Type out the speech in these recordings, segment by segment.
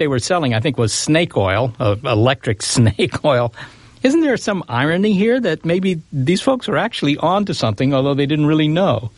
they were selling, I think, was snake oil, electric snake oil. Isn't there some irony here that maybe these folks are actually onto something, although they didn't really know?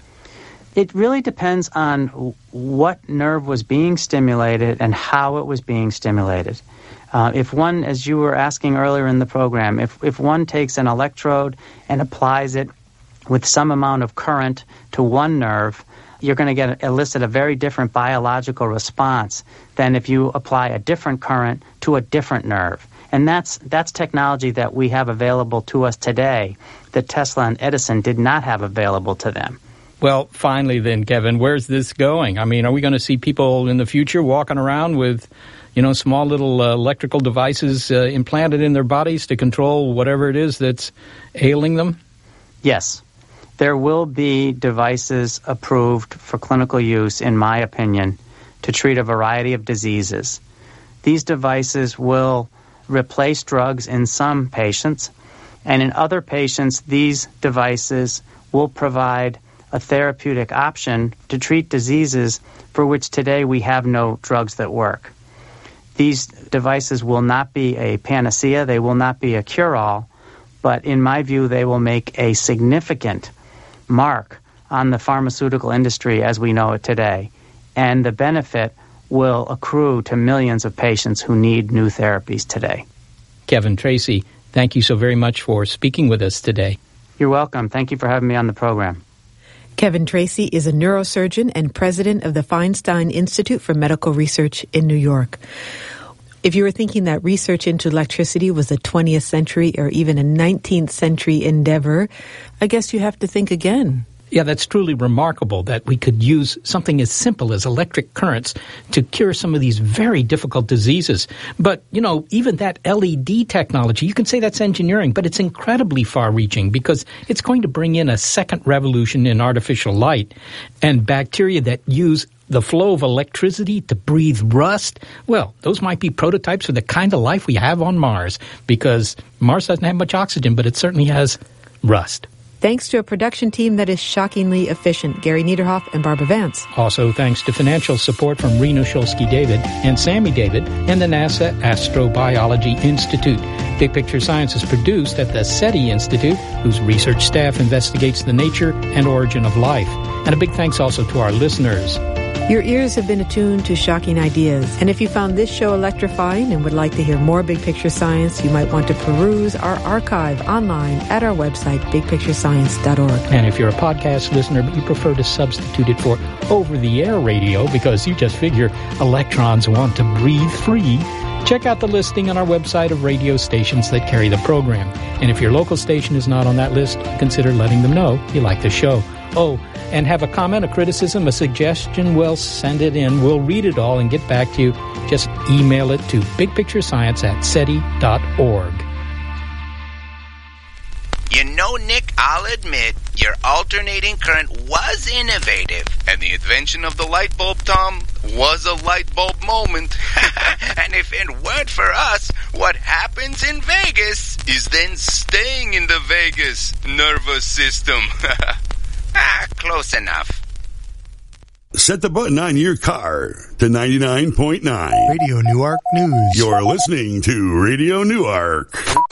It really depends on what nerve was being stimulated and how it was being stimulated. If one, as you were asking earlier in the program, if one takes an electrode and applies it with some amount of current to one nerve, you're going to elicit a very different biological response than if you apply a different current to a different nerve. And that's technology that we have available to us today that Tesla and Edison did not have available to them. Well, finally then, Kevin, where's this going? I mean, are we going to see people in the future walking around with, small little electrical devices implanted in their bodies to control whatever it is that's ailing them? Yes. There will be devices approved for clinical use, in my opinion, to treat a variety of diseases. These devices will replace drugs in some patients, and in other patients, these devices will provide a therapeutic option to treat diseases for which today we have no drugs that work. These devices will not be a panacea, they will not be a cure-all, but in my view, they will make a significant mark on the pharmaceutical industry as we know it today, and the benefit will accrue to millions of patients who need new therapies today. Kevin Tracy, thank you so very much for speaking with us today. You're welcome. Thank you for having me on the program. Kevin Tracy is a neurosurgeon and president of the Feinstein Institute for Medical Research in New York. If you were thinking that research into electricity was a 20th century or even a 19th century endeavor, I guess you have to think again. Yeah, that's truly remarkable that we could use something as simple as electric currents to cure some of these very difficult diseases. But, even that LED technology, you can say that's engineering, but it's incredibly far-reaching because it's going to bring in a second revolution in artificial light. And bacteria that use the flow of electricity to breathe rust, well, those might be prototypes for the kind of life we have on Mars, because Mars doesn't have much oxygen, but it certainly has rust. Thanks to a production team that is shockingly efficient, Gary Niederhoff and Barbara Vance. Also thanks to financial support from Reno Shulsky-David and Sammy David and the NASA Astrobiology Institute. Big Picture Science is produced at the SETI Institute, whose research staff investigates the nature and origin of life. And a big thanks also to our listeners. Your ears have been attuned to shocking ideas. And if you found this show electrifying and would like to hear more Big Picture Science, you might want to peruse our archive online at our website, bigpicturescience.org. And if you're a podcast listener, but you prefer to substitute it for over-the-air radio because you just figure electrons want to breathe free, check out the listing on our website of radio stations that carry the program. And if your local station is not on that list, consider letting them know you like the show. Oh, and have a comment, a criticism, a suggestion, well, send it in. We'll read it all and get back to you. Just email it to bigpicturescience@seti.org. Nick, I'll admit, your alternating current was innovative. And the invention of the light bulb, Tom, was a light bulb moment. And if it weren't for us, what happens in Vegas is then staying in the Vegas nervous system. Close enough. Set the button on your car to 99.9. Radio Newark News. You're listening to Radio Newark.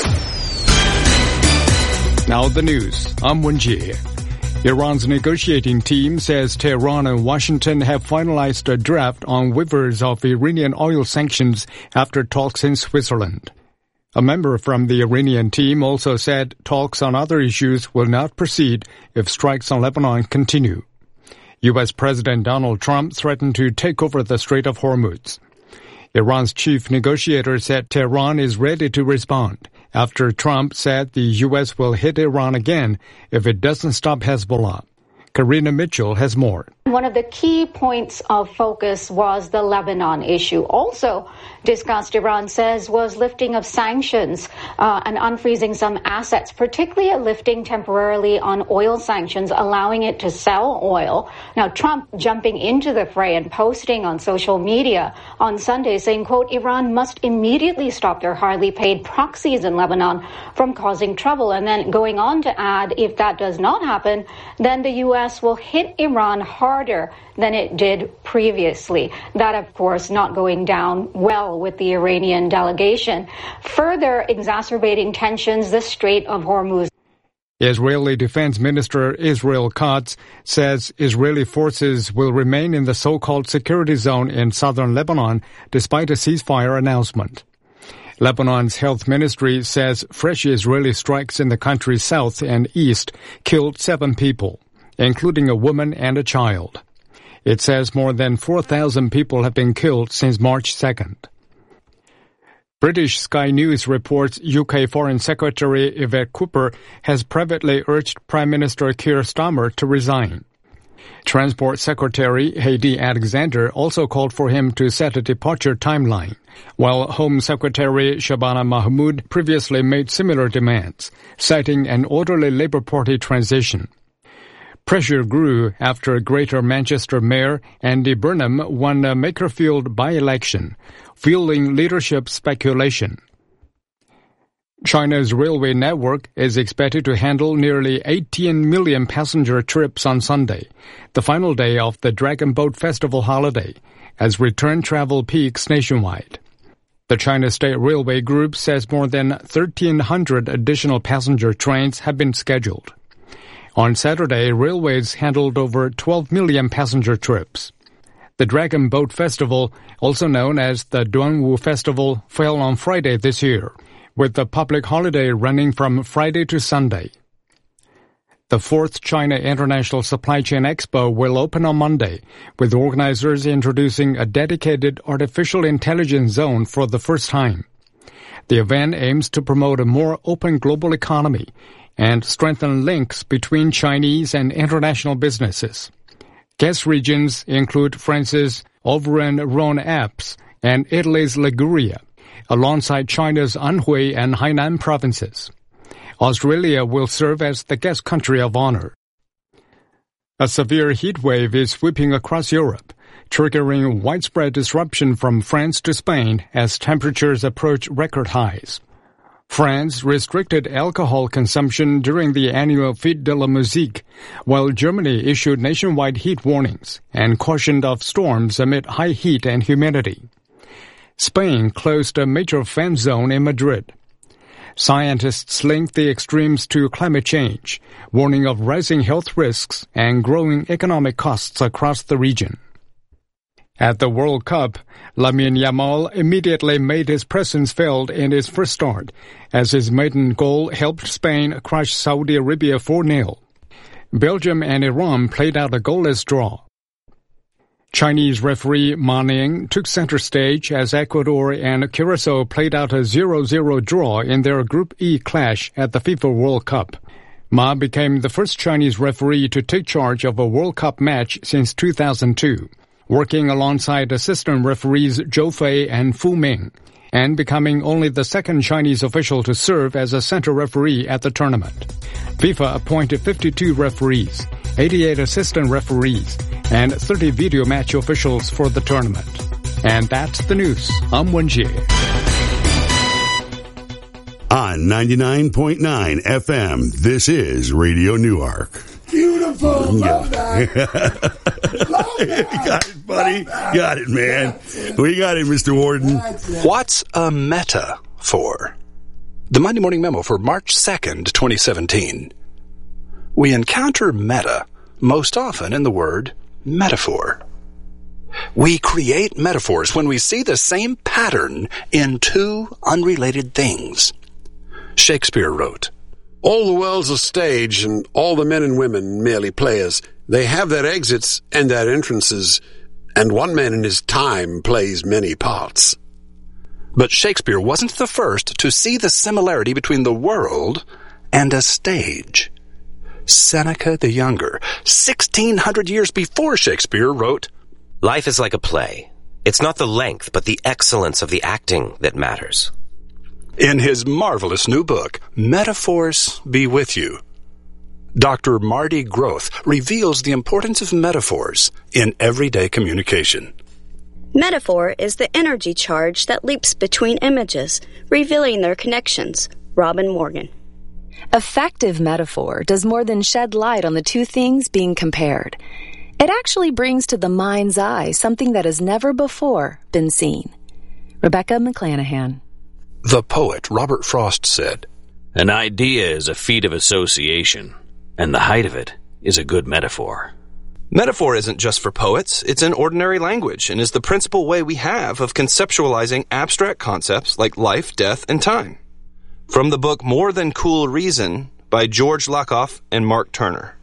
Now the news. I'm Wenjie. Iran's negotiating team says Tehran and Washington have finalized a draft on waivers of Iranian oil sanctions after talks in Switzerland. A member from the Iranian team also said talks on other issues will not proceed if strikes on Lebanon continue. U.S. President Donald Trump threatened to take over the Strait of Hormuz. Iran's chief negotiator said Tehran is ready to respond after Trump said the U.S. will hit Iran again if it doesn't stop Hezbollah. Karina Mitchell has more. One of the key points of focus was the Lebanon issue. Also discussed, Iran says, was lifting of sanctions and unfreezing some assets, particularly a lifting temporarily on oil sanctions, allowing it to sell oil. Now, Trump jumping into the fray and posting on social media on Sunday saying, quote, Iran must immediately stop their highly paid proxies in Lebanon from causing trouble. And then going on to add, if that does not happen, then the U.S. U.S. will hit Iran harder than it did previously. That, of course, not going down well with the Iranian delegation, further exacerbating tensions the Strait of Hormuz. Israeli Defense Minister Israel Katz says Israeli forces will remain in the so-called security zone in southern Lebanon despite a ceasefire announcement. Lebanon's health ministry says fresh Israeli strikes in the country's south and east killed 7 people, including a woman and a child. It says more than 4,000 people have been killed since March 2nd. British Sky News reports UK Foreign Secretary Yvette Cooper has privately urged Prime Minister Keir Starmer to resign. Transport Secretary Heidi Alexander also called for him to set a departure timeline, while Home Secretary Shabana Mahmood previously made similar demands, citing an orderly Labour Party transition. Pressure grew after Greater Manchester Mayor Andy Burnham won a Makerfield by-election, fueling leadership speculation. China's railway network is expected to handle nearly 18 million passenger trips on Sunday, the final day of the Dragon Boat Festival holiday, as return travel peaks nationwide. The China State Railway Group says more than 1,300 additional passenger trains have been scheduled. On Saturday, railways handled over 12 million passenger trips. The Dragon Boat Festival, also known as the Duanwu Festival, fell on Friday this year, with the public holiday running from Friday to Sunday. The 4th China International Supply Chain Expo will open on Monday, with organizers introducing a dedicated artificial intelligence zone for the first time. The event aims to promote a more open global economy and strengthen links between Chinese and international businesses. Guest regions include France's Auvergne-Rhône-Alpes and Italy's Liguria, alongside China's Anhui and Hainan provinces. Australia will serve as the guest country of honor. A severe heat wave is sweeping across Europe, triggering widespread disruption from France to Spain as temperatures approach record highs. France restricted alcohol consumption during the annual Fête de la Musique, while Germany issued nationwide heat warnings and cautioned of storms amid high heat and humidity. Spain closed a major fan zone in Madrid. Scientists link the extremes to climate change, warning of rising health risks and growing economic costs across the region. At the World Cup, Lamine Yamal immediately made his presence felt in his first start, as his maiden goal helped Spain crush Saudi Arabia 4-0. Belgium and Iran played out a goalless draw. Chinese referee Ma Ning took center stage as Ecuador and Curacao played out a 0-0 draw in their Group E clash at the FIFA World Cup. Ma became the first Chinese referee to take charge of a World Cup match since 2002. Working alongside assistant referees Zhou Fei and Fu Ming, and becoming only the second Chinese official to serve as a center referee at the tournament. FIFA appointed 52 referees, 88 assistant referees, and 30 video match officials for the tournament. And that's the news. I'm Wen Jie. On 99.9 FM, this is Radio Newark. Beautiful. Love that. Love that. Got it, buddy. Got it, man. We got it, Mr. Warden. What's a metaphor? The Monday Morning Memo for March 2nd, 2017. We encounter meta most often in the word metaphor. We create metaphors when we see the same pattern in two unrelated things. Shakespeare wrote, "All the world's a stage, and all the men and women merely players. They have their exits and their entrances, and one man in his time plays many parts." But Shakespeare wasn't the first to see the similarity between the world and a stage. Seneca the Younger, 1600 years before Shakespeare, wrote, "Life is like a play. It's not the length, but the excellence of the acting that matters." In his marvelous new book, Metaphors Be With You, Dr. Marty Groth reveals the importance of metaphors in everyday communication. Metaphor is the energy charge that leaps between images, revealing their connections. Robin Morgan. Effective metaphor does more than shed light on the two things being compared. It actually brings to the mind's eye something that has never before been seen. Rebecca McClanahan. The poet Robert Frost said, "An idea is a feat of association, and the height of it is a good metaphor." Metaphor isn't just for poets, it's in ordinary language and is the principal way we have of conceptualizing abstract concepts like life, death, and time. From the book More Than Cool Reason by George Lakoff and Mark Turner.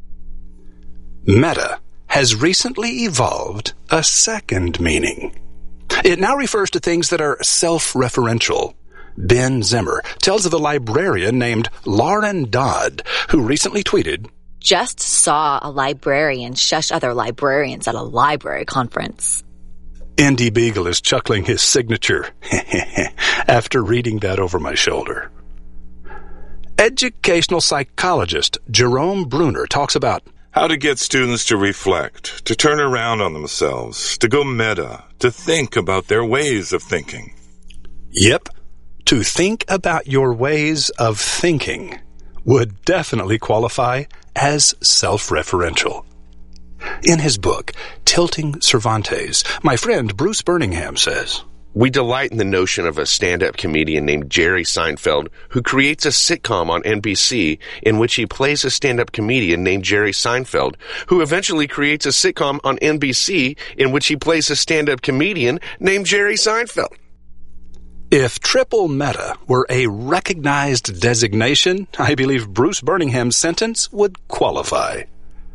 Meta has recently evolved a second meaning. It now refers to things that are self-referential. Ben Zimmer tells of a librarian named Lauren Dodd who recently tweeted, "Just saw a librarian shush other librarians at a library conference." Indy Beagle is chuckling his signature after reading that over my shoulder. Educational psychologist Jerome Bruner talks about how to get students to reflect, to turn around on themselves, to go meta, to think about their ways of thinking. Yep, to think about your ways of thinking would definitely qualify as self-referential. In his book, Tilting Cervantes, my friend Bruce Birmingham says, "We delight in the notion of a stand-up comedian named Jerry Seinfeld who creates a sitcom on NBC in which he plays a stand-up comedian named Jerry Seinfeld who eventually creates a sitcom on NBC in which he plays a stand-up comedian named Jerry Seinfeld." If triple meta were a recognized designation, I believe Bruce Birmingham's sentence would qualify.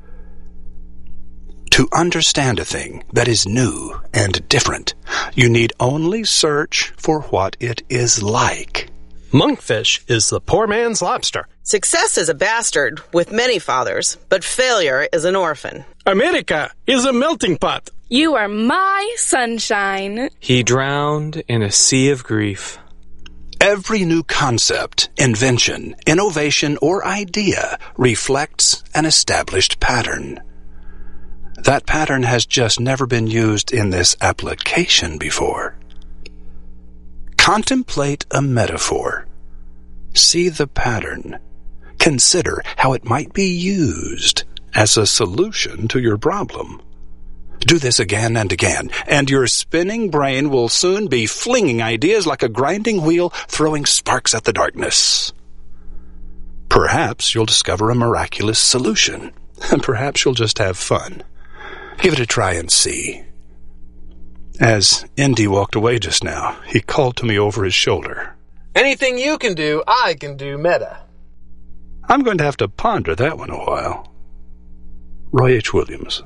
To understand a thing that is new and different, you need only search for what it is like. Monkfish is the poor man's lobster. Success is a bastard with many fathers, but failure is an orphan. America is a melting pot. You are my sunshine. He drowned in a sea of grief. Every new concept, invention, innovation, or idea reflects an established pattern. That pattern has just never been used in this application before. Contemplate a metaphor. See the pattern. Consider how it might be used as a solution to your problem. Do this again and again, and your spinning brain will soon be flinging ideas like a grinding wheel, throwing sparks at the darkness. Perhaps you'll discover a miraculous solution, and perhaps you'll just have fun. Give it a try and see. As Indy walked away just now, he called to me over his shoulder. Anything you can do, I can do meta. I'm going to have to ponder that one a while. Roy H. Williams.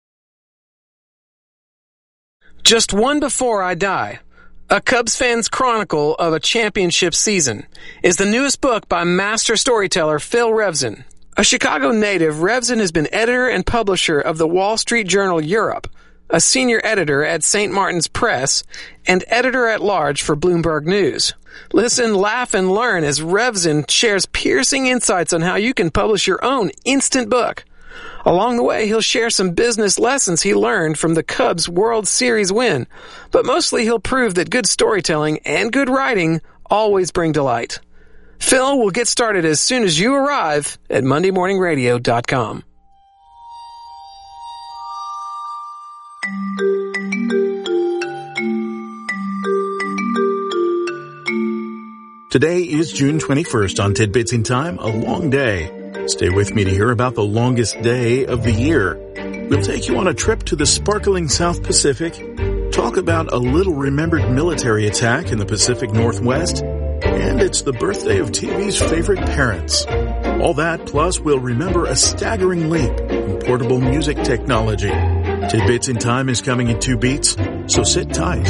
Just One Before I Die, a Cubs fan's chronicle of a championship season, is the newest book by master storyteller Phil Revson. A Chicago native, Revson has been editor and publisher of the Wall Street Journal Europe, a senior editor at St. Martin's Press, and editor-at-large for Bloomberg News. Listen, laugh, and learn as Revson shares piercing insights on how you can publish your own instant book. Along the way, he'll share some business lessons he learned from the Cubs' World Series win, but mostly he'll prove that good storytelling and good writing always bring delight. Phil will get started as soon as you arrive at MondayMorningRadio.com. Today is June 21st on Tidbits in Time, a long day. Stay with me to hear about the longest day of the year. We'll take you on a trip to the sparkling South Pacific, talk about a little-remembered military attack in the Pacific Northwest, and it's the birthday of TV's favorite parents. All that, plus we'll remember a staggering leap in portable music technology. Tidbits in Time is coming in 2 beats, so sit tight.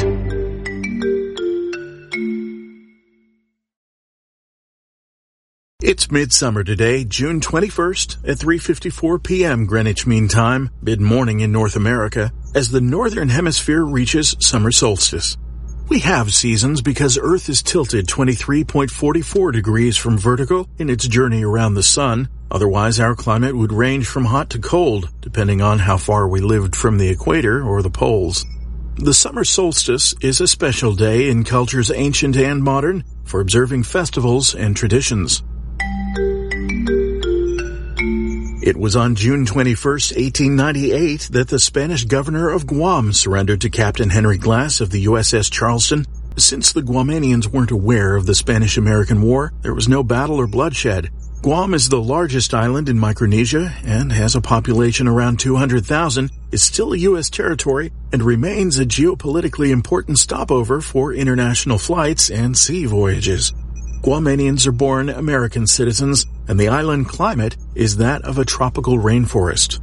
It's midsummer today, June 21st at 3:54 p.m. Greenwich Mean Time, mid-morning in North America, as the Northern Hemisphere reaches summer solstice. We have seasons because Earth is tilted 23.44 degrees from vertical in its journey around the sun. Otherwise, our climate would range from hot to cold, depending on how far we lived from the equator or the poles. The summer solstice is a special day in cultures ancient and modern for observing festivals and traditions. It was on June 21, 1898, that the Spanish governor of Guam surrendered to Captain Henry Glass of the USS Charleston. Since the Guamanians weren't aware of the Spanish-American War, there was no battle or bloodshed. Guam is the largest island in Micronesia and has a population around 200,000, is still a U.S. territory, and remains a geopolitically important stopover for international flights and sea voyages. Guamanians are born American citizens, and the island climate is that of a tropical rainforest.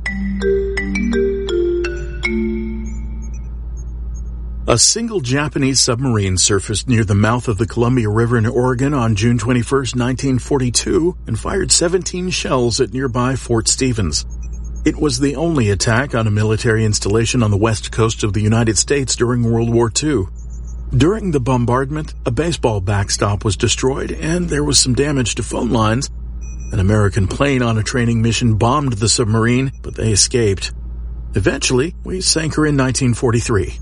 A single Japanese submarine surfaced near the mouth of the Columbia River in Oregon on June 21, 1942, and fired 17 shells at nearby Fort Stevens. It was the only attack on a military installation on the west coast of the United States during World War II. During the bombardment, a baseball backstop was destroyed, and there was some damage to phone lines. An American plane on a training mission bombed the submarine, but they escaped. Eventually, we sank her in 1943.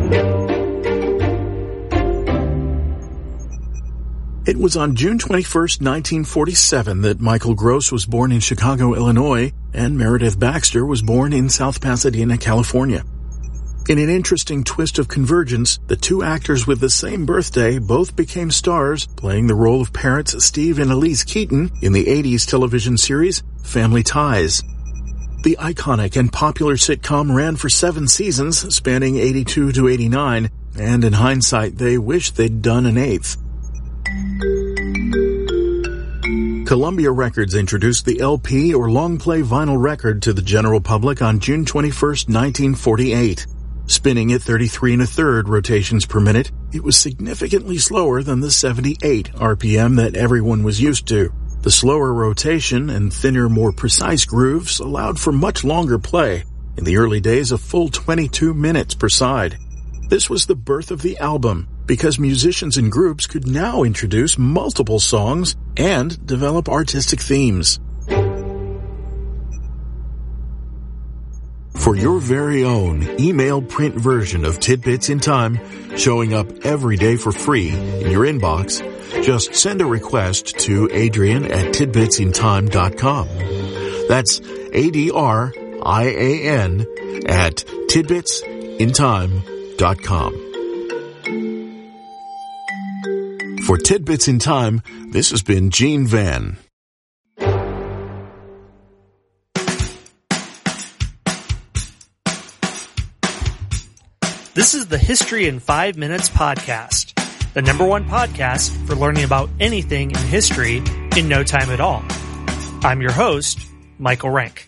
It was on June 21, 1947 that Michael Gross was born in Chicago, Illinois, and Meredith Baxter was born in South Pasadena, California. In an interesting twist of convergence, the two actors with the same birthday both became stars, playing the role of parents Steve and Elise Keaton in the 80s television series Family Ties. The iconic and popular sitcom ran for 7 seasons, spanning 82 to 89, and in hindsight, they wish they'd done an 8th. Columbia Records introduced the LP or long-play vinyl record to the general public on June 21, 1948. Spinning at 33 1/3 rotations per minute, it was significantly slower than the 78 RPM that everyone was used to. The slower rotation and thinner, more precise grooves allowed for much longer play, in the early days a full 22 minutes per side. This was the birth of the album, because musicians and groups could now introduce multiple songs and develop artistic themes. For your very own email print version of Tidbits in Time, showing up every day for free in your inbox, just send a request to Adrian@tidbitsintime.com. That's ADRIAN at tidbitsintime.com. For Tidbits in Time, this has been Gene Van. This is the History in 5 Minutes podcast, the #1 podcast for learning about anything in history in no time at all. I'm your host, Michael Rank.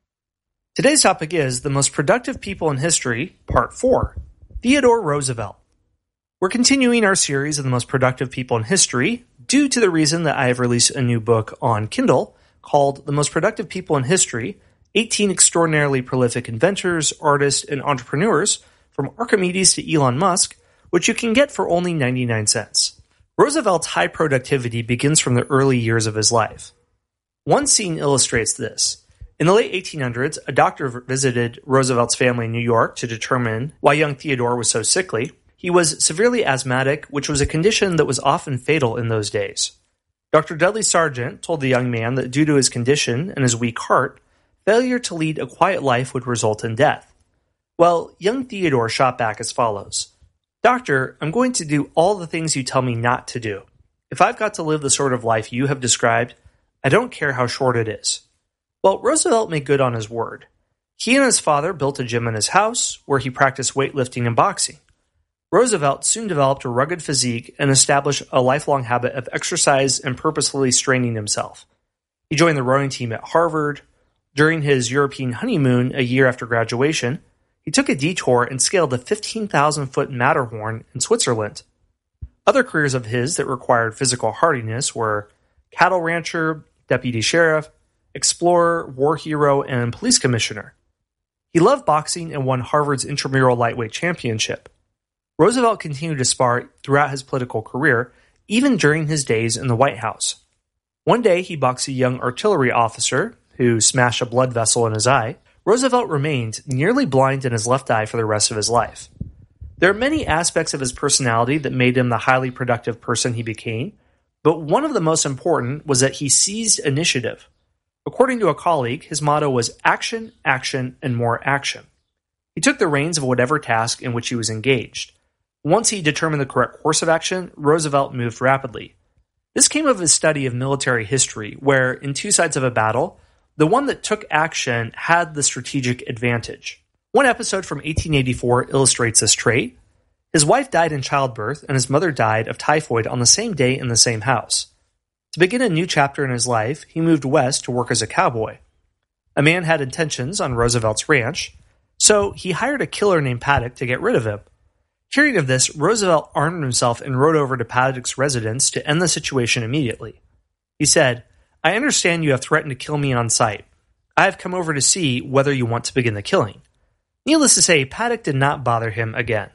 Today's topic is The Most Productive People in History, Part 4, Theodore Roosevelt. We're continuing our series of the most productive people in history due to the reason that I have released a new book on Kindle called The Most Productive People in History, 18 Extraordinarily Prolific Inventors, Artists, and Entrepreneurs from Archimedes to Elon Musk, which you can get for only 99 cents. Roosevelt's high productivity begins from the early years of his life. One scene illustrates this. In the late 1800s, a doctor visited Roosevelt's family in New York to determine why young Theodore was so sickly. He was severely asthmatic, which was a condition that was often fatal in those days. Dr. Dudley Sargent told the young man that due to his condition and his weak heart, failure to lead a quiet life would result in death. Well, young Theodore shot back as follows. Doctor, I'm going to do all the things you tell me not to do. If I've got to live the sort of life you have described, I don't care how short it is. Well, Roosevelt made good on his word. He and his father built a gym in his house where he practiced weightlifting and boxing. Roosevelt soon developed a rugged physique and established a lifelong habit of exercise and purposefully straining himself. He joined the rowing team at Harvard. During his European honeymoon a year after graduation, he took a detour and scaled the 15,000-foot Matterhorn in Switzerland. Other careers of his that required physical hardiness were cattle rancher, deputy sheriff, explorer, war hero, and police commissioner. He loved boxing and won Harvard's intramural lightweight championship. Roosevelt continued to spar throughout his political career, even during his days in the White House. One day, he boxed a young artillery officer who smashed a blood vessel in his eye. Roosevelt remained nearly blind in his left eye for the rest of his life. There are many aspects of his personality that made him the highly productive person he became, but one of the most important was that he seized initiative. According to a colleague, his motto was action, action, and more action. He took the reins of whatever task in which he was engaged. Once he determined the correct course of action, Roosevelt moved rapidly. This came of his study of military history, where, in two sides of a battle, the one that took action had the strategic advantage. One episode from 1884 illustrates this trait. His wife died in childbirth, and his mother died of typhoid on the same day in the same house. To begin a new chapter in his life, he moved west to work as a cowboy. A man had intentions on Roosevelt's ranch, so he hired a killer named Paddock to get rid of him. Hearing of this, Roosevelt armed himself and rode over to Paddock's residence to end the situation immediately. He said, "I understand you have threatened to kill me on sight. I have come over to see whether you want to begin the killing." Needless to say, Paddock did not bother him again.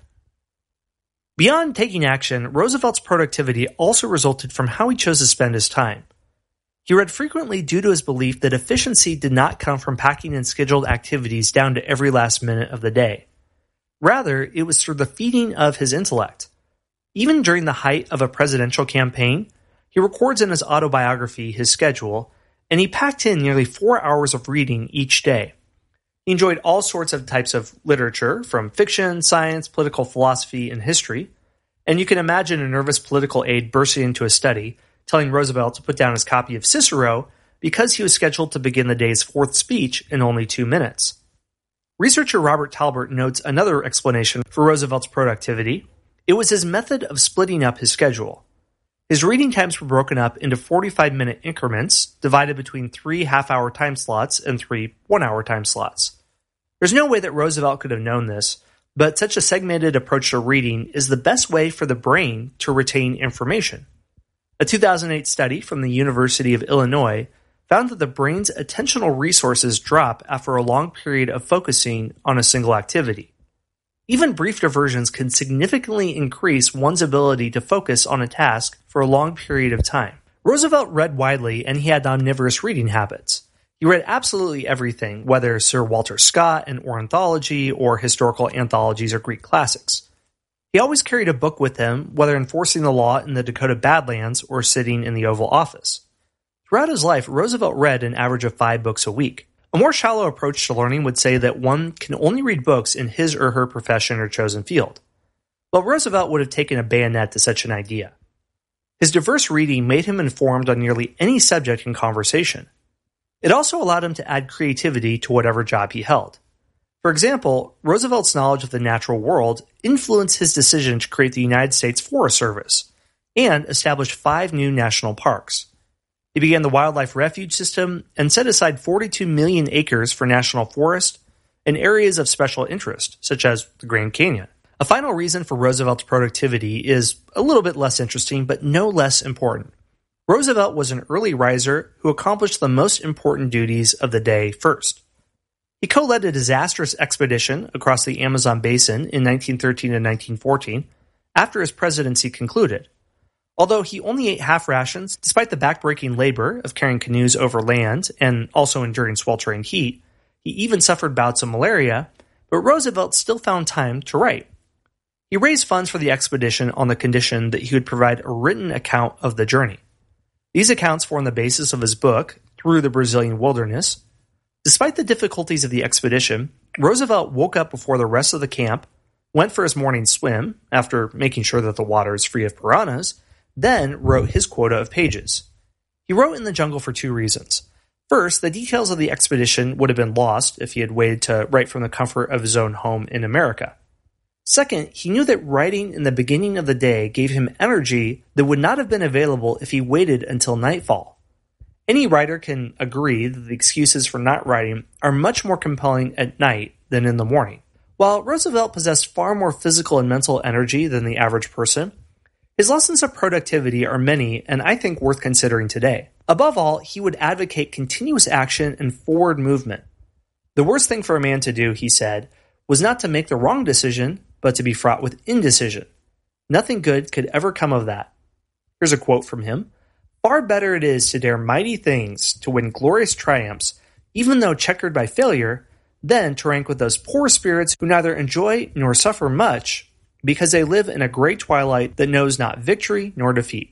Beyond taking action, Roosevelt's productivity also resulted from how he chose to spend his time. He read frequently due to his belief that efficiency did not come from packing in scheduled activities down to every last minute of the day. Rather, it was through the feeding of his intellect. Even during the height of a presidential campaign, he records in his autobiography his schedule, and he packed in nearly 4 hours of reading each day. He enjoyed all sorts of types of literature, from fiction, science, political philosophy, and history, and you can imagine a nervous political aide bursting into a study, telling Roosevelt to put down his copy of Cicero because he was scheduled to begin the day's fourth speech in only 2 minutes. Researcher Robert Talbert notes another explanation for Roosevelt's productivity. It was his method of splitting up his schedule. His reading times were broken up into 45-minute increments, divided between 3 half-hour time slots and 3 one-hour time slots. There's no way that Roosevelt could have known this, but such a segmented approach to reading is the best way for the brain to retain information. A 2008 study from the University of Illinois found that the brain's attentional resources drop after a long period of focusing on a single activity. Even brief diversions can significantly increase one's ability to focus on a task for a long period of time. Roosevelt read widely, and he had omnivorous reading habits. He read absolutely everything, whether Sir Walter Scott and ornithology or historical anthologies or Greek classics. He always carried a book with him, whether enforcing the law in the Dakota Badlands or sitting in the Oval Office. Throughout his life, Roosevelt read an average of 5 books a week. A more shallow approach to learning would say that one can only read books in his or her profession or chosen field. But Roosevelt would have taken a bayonet to such an idea. His diverse reading made him informed on nearly any subject in conversation. It also allowed him to add creativity to whatever job he held. For example, Roosevelt's knowledge of the natural world influenced his decision to create the United States Forest Service and established 5 new national parks. He began the wildlife refuge system and set aside 42 million acres for national forest and areas of special interest, such as the Grand Canyon. A final reason for Roosevelt's productivity is a little bit less interesting, but no less important. Roosevelt was an early riser who accomplished the most important duties of the day first. He co-led a disastrous expedition across the Amazon basin in 1913 and 1914 after his presidency concluded. Although he only ate half rations, despite the backbreaking labor of carrying canoes over land and also enduring sweltering heat, he even suffered bouts of malaria, but Roosevelt still found time to write. He raised funds for the expedition on the condition that he would provide a written account of the journey. These accounts form the basis of his book, Through the Brazilian Wilderness. Despite the difficulties of the expedition, Roosevelt woke up before the rest of the camp, went for his morning swim, after making sure that the water is free of piranhas, then wrote his quota of pages. He wrote in the jungle for 2 reasons. First, the details of the expedition would have been lost if he had waited to write from the comfort of his own home in America. Second, he knew that writing in the beginning of the day gave him energy that would not have been available if he waited until nightfall. Any writer can agree that the excuses for not writing are much more compelling at night than in the morning. While Roosevelt possessed far more physical and mental energy than the average person, his lessons of productivity are many and I think worth considering today. Above all, he would advocate continuous action and forward movement. The worst thing for a man to do, he said, was not to make the wrong decision, but to be fraught with indecision. Nothing good could ever come of that. Here's a quote from him. "Far better it is to dare mighty things, to win glorious triumphs, even though checkered by failure, than to rank with those poor spirits who neither enjoy nor suffer much, because they live in a great twilight that knows not victory nor defeat."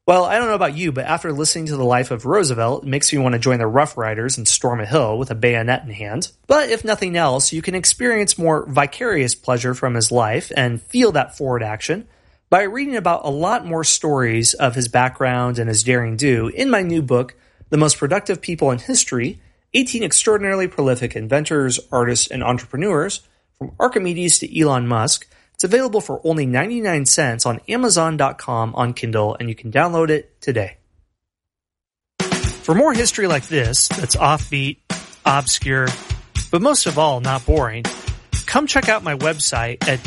Well, I don't know about you, but after listening to the life of Roosevelt, it makes me want to join the Rough Riders and storm a hill with a bayonet in hand. But if nothing else, you can experience more vicarious pleasure from his life and feel that forward action by reading about a lot more stories of his background and his daring do in my new book, The Most Productive People in History, 18 Extraordinarily Prolific Inventors, Artists, and Entrepreneurs, from Archimedes to Elon Musk. It's available for only 99 cents on Amazon.com on Kindle, and you can download it today. For more history like this, that's offbeat, obscure, but most of all, not boring, come check out my website at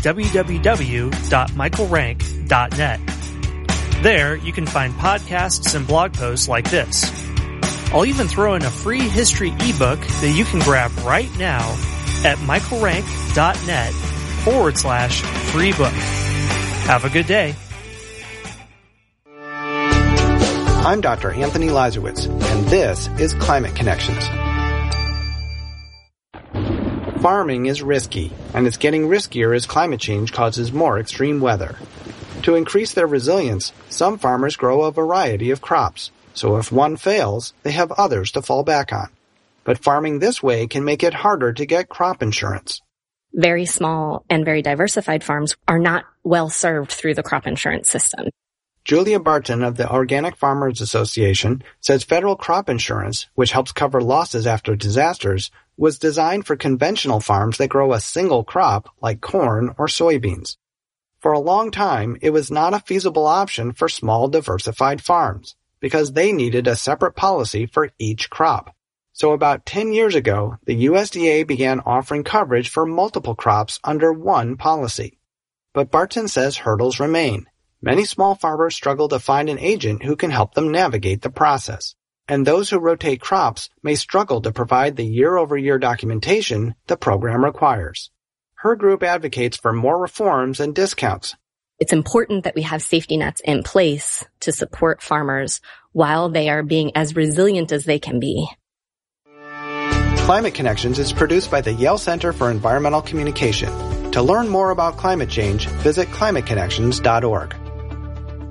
www.michaelrank.net. There, you can find podcasts and blog posts like this. I'll even throw in a free history ebook that you can grab right now at michaelrank.net/free book. Have a good day. I'm Dr. Anthony Lazarowitz, and this is Climate Connections. Farming is risky, and it's getting riskier as climate change causes more extreme weather. To increase their resilience, some farmers grow a variety of crops, so if one fails, they have others to fall back on. But farming this way can make it harder to get crop insurance. Very small and very diversified farms are not well served through the crop insurance system. Julia Barton of the Organic Farmers Association says federal crop insurance, which helps cover losses after disasters, was designed for conventional farms that grow a single crop like corn or soybeans. For a long time, it was not a feasible option for small diversified farms because they needed a separate policy for each crop. So about 10 years ago, the USDA began offering coverage for multiple crops under one policy. But Barton says hurdles remain. Many small farmers struggle to find an agent who can help them navigate the process. And those who rotate crops may struggle to provide the year-over-year documentation the program requires. Her group advocates for more reforms and discounts. It's important that we have safety nets in place to support farmers while they are being as resilient as they can be. Climate Connections is produced by the Yale Center for Environmental Communication. To learn more about climate change, visit climateconnections.org.